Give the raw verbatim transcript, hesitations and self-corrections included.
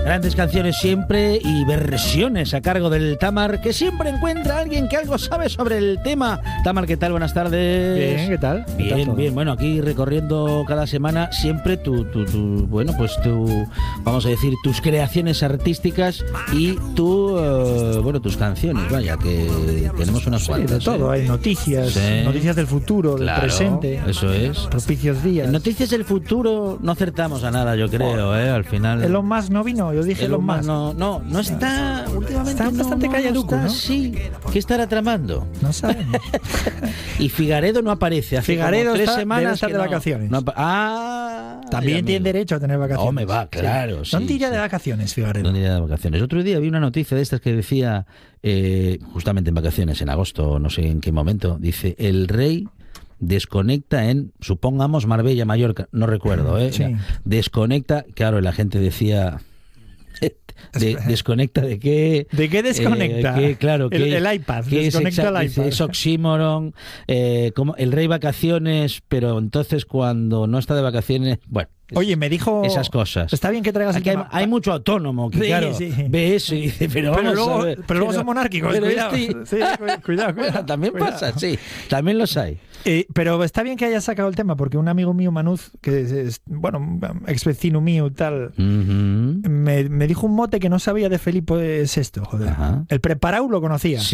Grandes canciones siempre y versiones a cargo del Tamar, que siempre encuentra a alguien que algo sabe sobre el tema. Tamar, ¿qué tal? Buenas tardes. Bien, ¿qué tal? ¿Qué Bien, tal bien. Bueno, aquí recorriendo cada semana siempre tu, tu, tu, bueno, pues tu, vamos a decir, tus creaciones artísticas y tu, uh, bueno, tus canciones. Vaya, que tenemos unas Sí, cuantas. de todo, ¿eh? hay noticias, Sí. noticias del futuro, Claro, del presente, eso es. propicios días. En Noticias del futuro no acertamos a nada, yo creo, ¿eh? Al final. Elon Musk no vino, yo dije Elon Elon Musk Musk. no, no, no está últimamente. Está no, bastante no, calladuco, está, ¿no? Sí. ¿Qué estará tramando? No sabemos. Y Figaredo no aparece. Hace Figaredo como tres está- semanas debe estar que de no- vacaciones. no apa- ah, También amigo. tiene derecho a tener vacaciones. Oh, me va, claro. Sí, ¿Dónde iría sí. de vacaciones, Figaredo? ¿Dónde iría de vacaciones? Otro día vi una noticia de estas que decía, eh, justamente en vacaciones, en agosto, no sé en qué momento, dice, el rey desconecta en, supongamos, Marbella, Mallorca, no recuerdo, ¿eh? Sí. O sea, desconecta, claro, la gente decía... De, ¿Desconecta de qué? ¿De qué desconecta? Eh, que, claro, el, que, el iPad, que es, desconecta exa- el dice, iPad. es oxímoron, eh, como el rey vacaciones, pero entonces cuando no está de vacaciones, bueno. Oye, me dijo... Esas cosas. Está bien que traigas Aquí el hay, tema. hay mucho autónomo que, Sí, claro, sí. ve eso y dice, pero, Pero vamos luego, a ver. pero luego son monárquicos, pero cuidado. este- Sí, cu- cuidado, cuidado. Bueno, también cuidado. pasa, sí, también los hay. Eh, pero está bien que hayas sacado el tema, porque un amigo mío, Manuz, que es, es, bueno, ex vecino mío y tal, Ujú. me, me dijo un mote que no sabía de Felipe sexto, joder. Ajá. El preparau lo conocía. Sí.